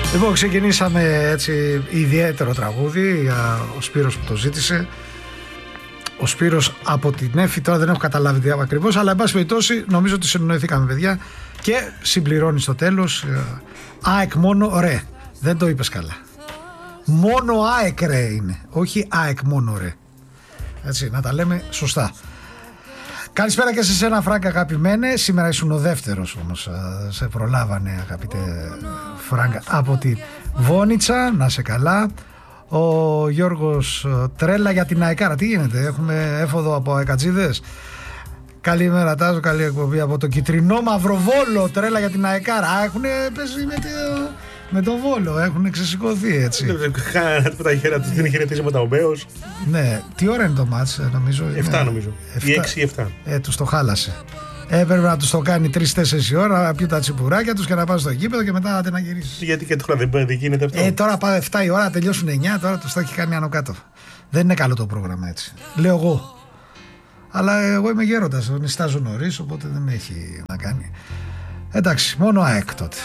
Λοιπόν, ξεκινήσαμε έτσι ιδιαίτερο τραγούδι. Ο Σπύρος που το ζήτησε. Ο Σπύρος από την Έφη, τώρα δεν έχω καταλάβει τι ακριβώς, αλλά εν πάση περιπτώσει νομίζω ότι συνεννοηθήκαμε, παιδιά. Και συμπληρώνει στο τέλος ΑΕΚ μόνο ρε. Δεν το είπες καλά. Μόνο ΑΕΚ ρε είναι. Όχι ΑΕΚ μόνο ρε. Έτσι, να τα λέμε σωστά. Καλησπέρα και σε σένα, Φράγκα, αγαπημένε. Σήμερα ήσουν ο δεύτερος όμως. Σε προλάβανε, αγαπητέ Φράγκα, από τη Βόνιτσα. Να σε καλά. Ο Γιώργος, τρέλα για την αεκάρα. Τι γίνεται, έχουμε έφοδο από αεκατζίδες? Καλημέρα, Τάζο, καλή εκπομπή από το Κιτρινό Μαυροβόλο. Τρέλα για την αεκάρα. Έχουν πέσει με το Βόλο, έχουν ξεσηκωθεί έτσι. Χάνat με τα χέρια του, δεν χαιρετίσματα ο Μπέος. Ναι, τι ώρα είναι το μάτς, νομίζω? 7 νομίζω. Ή 6 ή 7. Τους το χάλασε. Έπρεπε να τους το κάνει 3-4 η ώρα, να πιούν τα τσιπουράκια τους και να πάνε στο γήπεδο και μετά να γυρίσει. Γιατί και τώρα δεν γίνεται αυτό? Τώρα πάμε 7 η ώρα, να τελειώσουν 9, τώρα τους το έχει κάνει άνω κάτω. Δεν είναι καλό το πρόγραμμα έτσι. Λέω εγώ. Αλλά εγώ είμαι γέροντας, νηστάζω νωρίς, οπότε δεν έχει να κάνει. Εντάξει, μόνο ΑΕΚ τότε.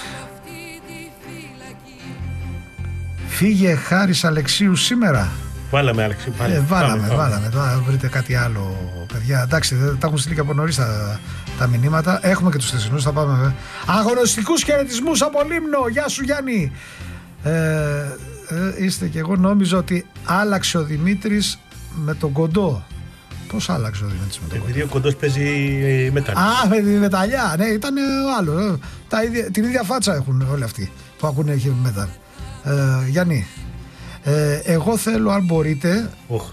Φύγε Χάρης Αλεξίου σήμερα. Βάλαμε, Αλεξίου. Βάλαμε. Τώρα βρείτε κάτι άλλο, παιδιά. Εντάξει, τα έχουν στείλει και από νωρίς τα μηνύματα. Έχουμε και τους θεσινούς, θα πάμε. Αγωνιστικούς χαιρετισμούς από Λίμνο. Γεια σου, Γιάννη. Είστε και εγώ νόμιζα ότι άλλαξε ο Δημήτρης με τον Κοντό. Πώς άλλαξε ο Δημήτρης με τον Κοντό? Επειδή ο Κοντός παίζει μεταλλιά. Με τη μεταλλιά. Ναι, ήταν ο άλλος. Την ίδια φάτσα έχουν όλοι αυτοί που ακούνε heavy metal. Γιάννη, εγώ θέλω, αν μπορείτε,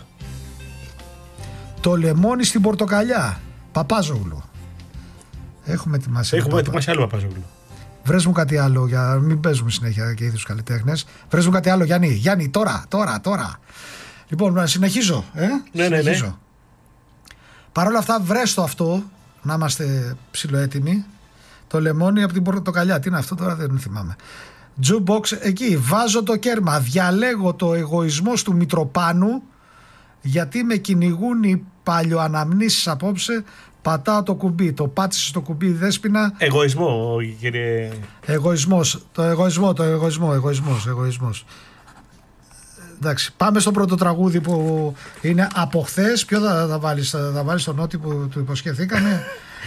το λεμόνι στην πορτοκαλιά. Παπάζογλου. Έχουμε ετοιμάσει άλλο Παπάζογλου. Βρες μου κάτι άλλο, για να μην παίζουμε συνέχεια και ίδιους καλλιτέχνες. Βρες μου κάτι άλλο, Γιάννη, τώρα. Λοιπόν, να συνεχίζω. Συνεχίζω. Ναι. Παρ' όλα αυτά, βρες το αυτό, να είμαστε ψιλοέτοιμοι. Το λεμόνι από την πορτοκαλιά. Τι είναι αυτό τώρα, δεν θυμάμαι. Jukebox, εκεί βάζω το κέρμα. Διαλέγω το εγωισμός του Μητροπάνου, γιατί με κυνηγούν οι παλιοαναμνήσεις απόψε. Πατάω το κουμπί. Το πάτησε το κουμπί η Δέσποινα. Εγωισμό, κύριε. Εγωισμός. Εγωισμός. Εντάξει, πάμε στο πρώτο τραγούδι που είναι από χθες. Ποιο θα βάλεις? Θα βάλεις τον Νότι που του υποσχεθήκαμε?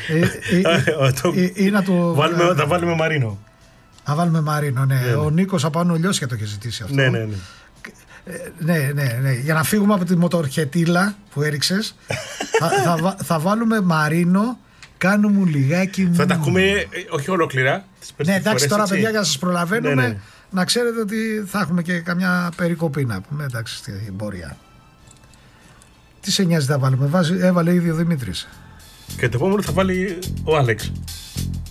Θα βάλουμε Μαρίνο. Θα βάλουμε Μαρίνο, ναι. Ο Νίκος απάνω Λιώσια το είχε ζητήσει αυτό. Ναι. Για να φύγουμε από τη μοτορχετήλα που έριξες, θα βάλουμε Μαρίνο. Κάνε μου λιγάκι μου. Θα τα ακούμε όχι ολόκληρα. Ναι, εντάξει, τώρα παιδιά, για να σας προλαβαίνουμε, να ξέρετε ότι θα έχουμε και καμιά περικοπή να πούμε. Εντάξει, στην πορεία. Τι σε νοιάζει θα βάλουμε? Έβαλε ήδη ο Δημήτρης. Και το επόμενο θα βάλει ο Άλεξ.